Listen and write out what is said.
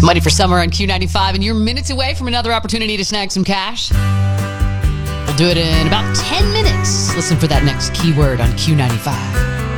Money for Summer on Q95, and you're minutes away from another opportunity to snag some cash. We'll do it in about 10 minutes. Listen for that next keyword on Q95.